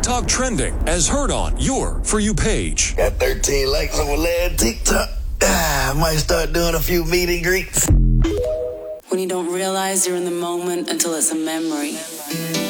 TikTok trending as heard on your For You page. Got 13 likes on my last TikTok. I might start doing a few meet and greets. When you don't realize you're in the moment until it's a memory.